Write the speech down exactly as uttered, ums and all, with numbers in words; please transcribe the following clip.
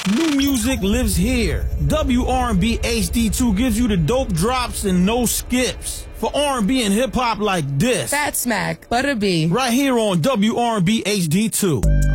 New music lives here. W R and B H D two gives you the dope drops and no skips. For R and B and hip hop like this. Fat Smack, Butter B. Right here on W R and B H D two.